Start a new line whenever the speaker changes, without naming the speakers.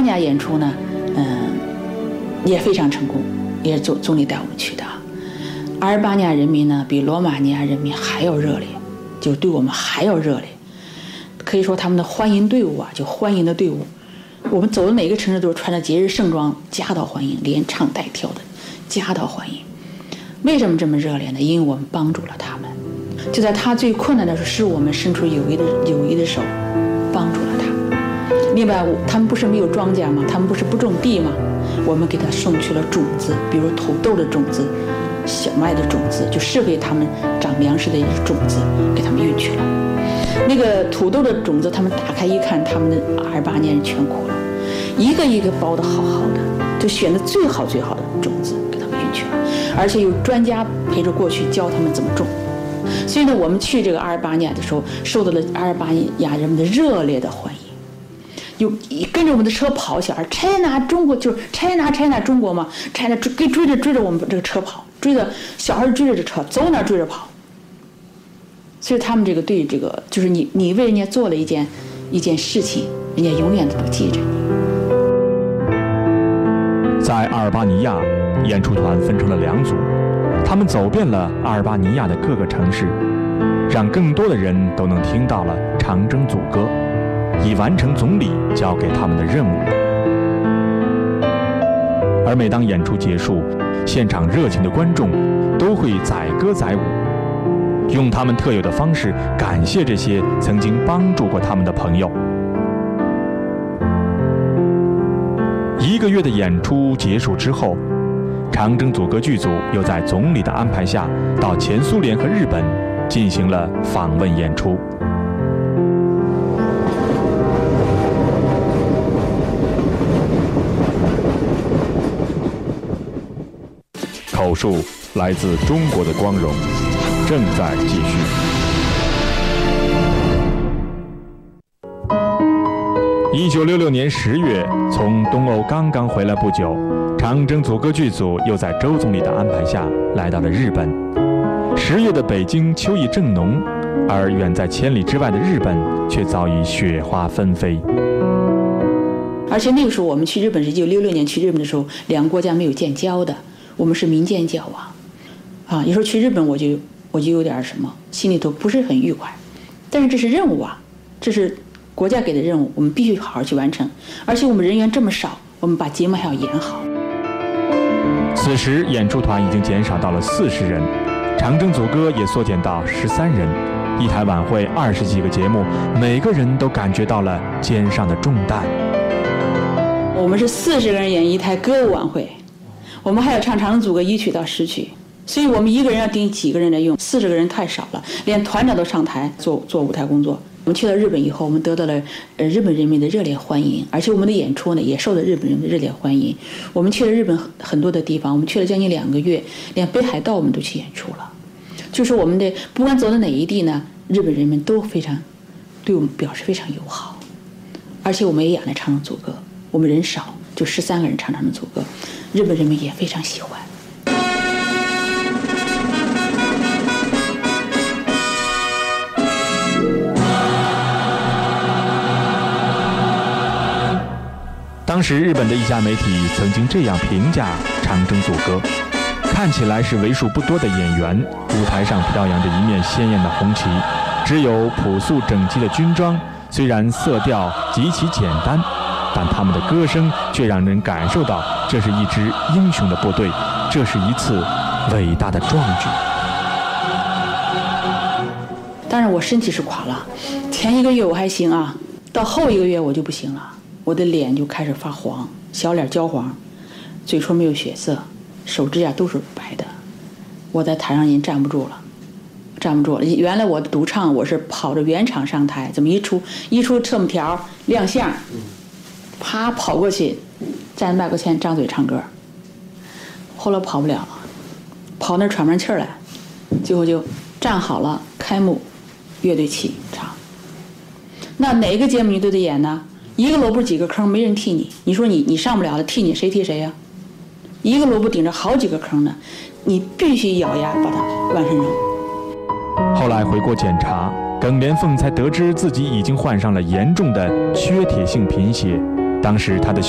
尼亚演出呢，也非常成功，也是总理带我们去的。阿尔巴尼亚人民呢，比罗马尼亚人民还要热烈，就对我们还要热烈。可以说他们的欢迎队伍啊，就欢迎的队伍，我们走的每个城市都是穿着节日盛装，夹道欢迎，连唱带跳的夹道欢迎。为什么这么热烈呢？因为我们帮助了他们，就在他最困难的时候，是我们伸出友谊的手，帮助了他。另外，他们不是没有庄稼吗？他们不是不种地吗？我们给他送去了种子，比如土豆的种子、小麦的种子，就适合他们长粮食的种子，给他们运去了。那个土豆的种子，他们打开一看，他们的阿尔巴尼亚人全哭了，一个一个包得好好的，就选的最好最好的种子给他们运去了，而且有专家陪着过去教他们怎么种。所以呢，我们去这个阿尔巴尼亚的时候，受到了阿尔巴尼亚人们的热烈的欢迎。有跟着我们的车跑，小孩 China 中国就是 China 中国嘛 ，China 追着我们这个车跑，追着小孩追着这车走哪追着跑。所以他们这个对这个就是你为人家做了一件事情，人家永远都记着你。
在阿尔巴尼亚，演出团分成了2组，他们走遍了阿尔巴尼亚的各个城市，让更多的人都能听到了长征组歌，以完成总理交给他们的任务。而每当演出结束，现场热情的观众都会载歌载舞，用他们特有的方式感谢这些曾经帮助过他们的朋友。1个月的演出结束之后，长征组歌剧组又在总理的安排下，到前苏联和日本进行了访问演出。口述来自中国的光荣，正在继续。1966年10月，从东欧刚刚回来不久，长征组歌剧组又在周总理的安排下来到了日本。10月的北京秋意正浓，而远在千里之外的日本却早已雪花纷飞。
而且那个时候我们去日本是1966年去日本的时候，两个国家没有建交的，我们是民间交往，有时候去日本我就有点什么，心里头不是很愉快，但是这是任务啊，这是国家给的任务，我们必须好好去完成。而且我们人员这么少，我们把节目还要演好。
此时演出团已经减少到了40人，长征组歌也缩减到13人。一台晚会20几个节目，每个人都感觉到了肩上的重担。
我们是40个人演一台歌舞晚会，我们还要唱长征组歌1曲到10曲，所以我们一个人要顶几个人来用，40个人太少了，连团长都上台做舞台工作。我们去到日本以后，我们得到了日本人民的热烈欢迎，而且我们的演出呢也受到日本人的热烈欢迎。我们去了日本很多的地方，我们去了将近2个月，连北海道我们都去演出了。就是我们的不管走到哪一地呢，日本人民都非常对我们表示非常友好，而且我们也演了长征组歌，我们人少，就13个人唱长征组歌，日本人民也非常喜欢。
当时日本的一家媒体曾经这样评价长征组歌：看起来是为数不多的演员，舞台上飘扬着一面鲜艳的红旗，只有朴素整齐的军装，虽然色调极其简单，但他们的歌声却让人感受到这是一支英雄的部队，这是一次伟大的壮举。
当然我身体是垮了，前1个月我还行啊，到后1个月我就不行了，我的脸就开始发黄，小脸焦黄，嘴唇没有血色，手指甲都是白的，我在台上已经站不住了。原来我的独唱我是跑着原场上台，怎么一出侧幕条亮相，啪跑过去站麦克前张嘴唱歌，后来跑不了了，跑那喘不上气来，最后就站好了开幕，乐队起唱。那哪个节目你都得演呢？一个萝卜几个坑，没人替你，你说你上不了了，替你谁替谁呀？一个萝卜顶着好几个坑呢，你必须咬牙把它完成任务。
后来回国检查，耿连凤才得知自己已经患上了严重的缺铁性贫血。当时他的